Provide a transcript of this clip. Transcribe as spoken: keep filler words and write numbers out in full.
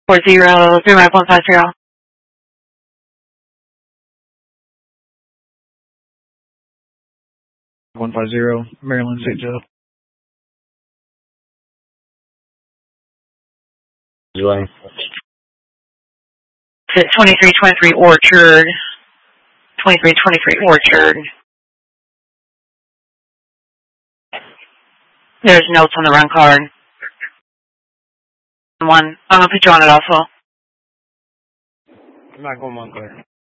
four zero, three one five zero. one five zero, Maryland, Saint Joe. Delay. twenty-three twenty-three Orchard. twenty-three twenty-three Orchard. There's notes on the run card. One. I'm going to put you on it also. I'm not going one clear.